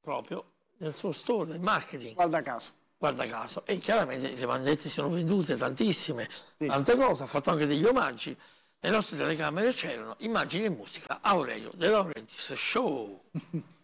proprio nel suo store, nel marketing. Guarda caso. Guarda caso. E chiaramente le magliette sono vendute tantissime, Sì. tante cose, ha fatto anche degli omaggi. Le nostre telecamere c'erano, immagini e musica, Aurelio De Laurentiis Show.